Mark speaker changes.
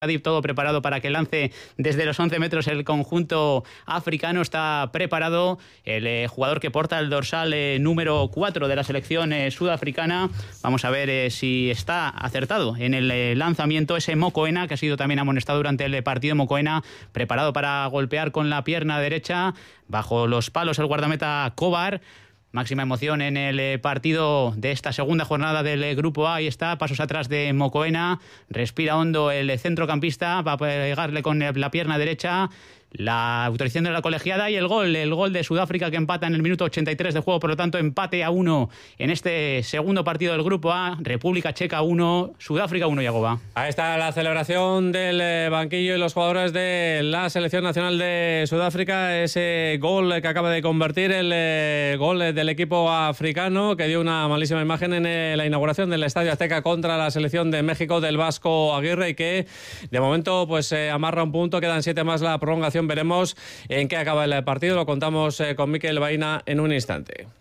Speaker 1: todo preparado para que lance desde los 11 metros el conjunto africano. Está preparado el jugador que porta el dorsal número 4 de la selección sudafricana. Vamos a ver si está acertado en el lanzamiento. Ese Mokoena, que ha sido también amonestado durante el partido. Mokoena preparado para golpear con la pierna derecha. Bajo los palos el guardameta Kovar. Máxima emoción en el partido de esta segunda jornada del Grupo A. Ahí está, pasos atrás de Mokoena. Respira hondo el centrocampista. Va a pegarle con la pierna derecha. La autorización de la colegiada y el gol de Sudáfrica, que empata en el minuto 83 de juego. Por lo tanto, empate a 1 en este segundo partido del Grupo A. República Checa 1, Sudáfrica 1, Yagoba.
Speaker 2: Ahí está la celebración del banquillo y los jugadores de la selección nacional de Sudáfrica. Ese gol que acaba de convertir, el gol del equipo africano, que dio una malísima imagen en la inauguración del Estadio Azteca contra la selección de México del Vasco Aguirre, y que de momento pues amarra un punto. Quedan 7 más la prolongación. Veremos en qué acaba el partido. Lo contamos con Mikel Baina en un instante.